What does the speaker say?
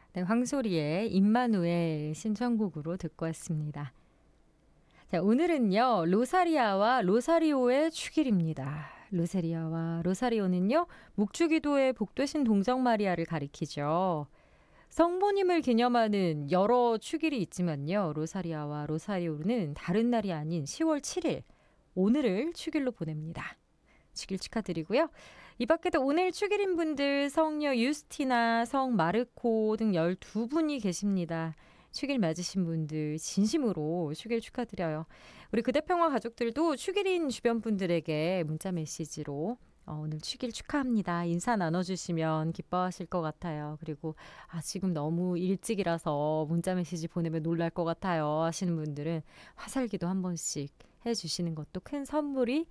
네, 황소리의 임마누엘 신청곡으로 듣고 왔습니다. 자, 오늘은요, 로사리아와 로사리오의 축일입니다. 로사리아와 로사리오는요, 묵주기도의 복되신 동정 마리아를 가리키죠. 성모님을 기념하는 여러 축일이 있지만요, 로사리아와 로사리오는 다른 날이 아닌 10월 7일, 오늘을 축일로 보냅니다. 축일 축하드리고요. 이 밖에도 오늘 축일인 분들 성녀 유스티나, 성 마르코 등 12분이 계십니다. 축일 맞으신 분들 진심으로 축일 축하드려요. 우리 그대평화 가족들도 축일인 주변 분들에게 문자 메시지로 오늘 축일 축하합니다. 인사 나눠주시면 기뻐하실 것 같아요. 그리고 지금 너무 일찍이라서 문자 메시지 보내면 놀랄 것 같아요 하시는 분들은 화살기도 한 번씩 해주시는 것도 큰 선물이